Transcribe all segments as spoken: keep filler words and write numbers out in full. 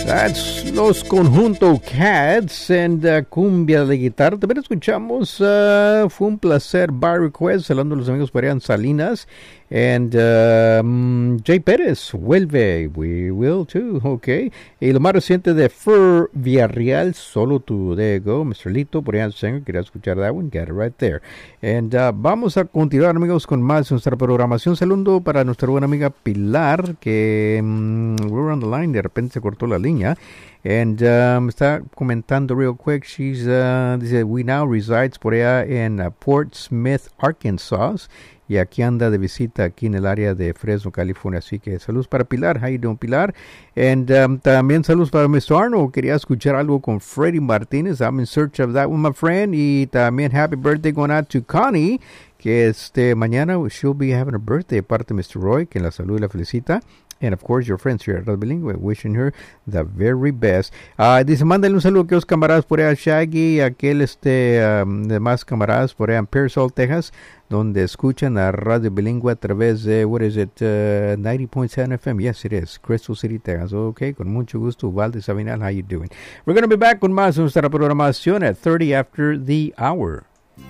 That's Los Conjunto Cats and uh, Cumbia de Guitarra. También escuchamos, uh, fue un placer, Bar Request, hablando de los amigos por allá en Salinas. And um, Jay Pérez, vuelve, we will too, okay. Y lo más reciente de Fur Villarreal, Solo Tú, there you go, mister Lito, por allá en Singer, quería escuchar that one, get it right there. And uh, vamos a continuar, amigos, con más de nuestra programación. Saludo para nuestra buena amiga Pilar, que um, we're on the line, de repente se cortó la línea. And um, está comentando real quick, she's, uh, dice, we now resides por allá en uh, Port Smith, Arkansas. Y aquí anda de visita aquí en el área de Fresno, California. Así que saludos para Pilar. How you doing, Pilar? And um, también saludos para mister Arnold. Quería escuchar algo con Freddie Martínez. I'm in search of that one, my friend. Y también happy birthday going out to Connie, que este mañana she'll be having a birthday, aparte de mister Roy, que la saluda y la felicita. And of course, your friends here at Radio Bilingüe, wishing her the very best. Uh, dice, mándale un saludo a aquellos camaradas por allá, Shaggy, aquel, este, um, demás camaradas por allá en Pearsall, Texas, donde escuchan a Radio Bilingüe a través de, what is it, uh, ninety point seven F M. Yes, it is. Crystal City, Texas. Okay, con mucho gusto. Ubalde Sabinal, how you doing? We're going to be back con más de nuestra programación at thirty after the hour.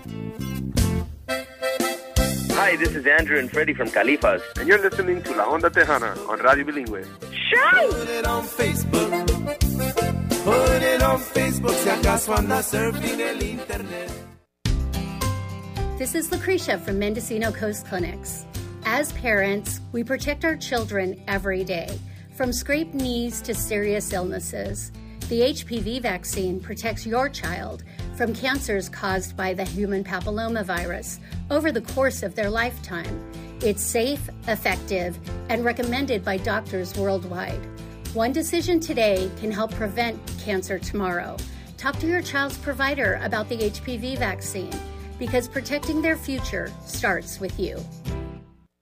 Hi, this is Andrew and Freddie from Califas. And you're listening to La Onda Tejana on Radio Bilingüe. Shout! Put it on Facebook. Put it on Facebook. Si acaso anda surfing el internet. This is Lucretia from Mendocino Coast Clinics. As parents, we protect our children every day, from scraped knees to serious illnesses. The H P V vaccine protects your child from cancers caused by the human papillomavirus over the course of their lifetime. It's safe, effective, and recommended by doctors worldwide. One decision today can help prevent cancer tomorrow. Talk to your child's provider about the H P V vaccine, because protecting their future starts with you.